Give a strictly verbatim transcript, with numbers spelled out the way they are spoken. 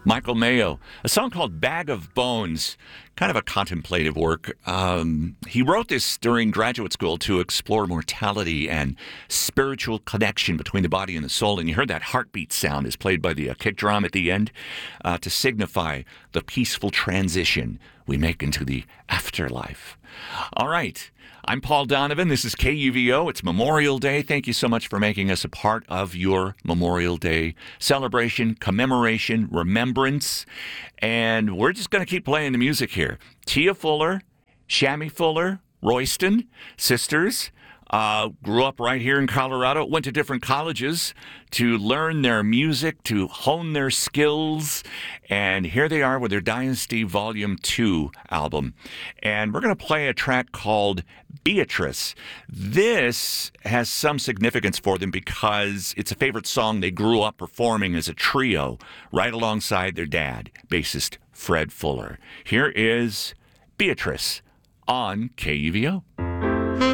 Michael Mayo, a song called Bag of Bones, kind of a contemplative work. Um, he wrote this during graduate school to explore mortality and spiritual connection between the body and the soul. And you heard that heartbeat sound is played by the uh, kick drum at the end uh, to signify the peaceful transition we make into the afterlife. All right. I'm Paul Donovan. This is K U V O. It's Memorial Day. Thank you so much for making us a part of your Memorial Day celebration, commemoration, remembrance. And we're just going to keep playing the music here. Tia Fuller, Shammy Fuller, Royston, sisters, uh, grew up right here in Colorado, went to different colleges to learn their music, to hone their skills. And here they are with their Dynasty Volume two album. And we're going to play a track called Beatrice. This has some significance for them because it's a favorite song they grew up performing as a trio right alongside their dad, bassist Fred Fuller. Here is Beatrice on K U V O.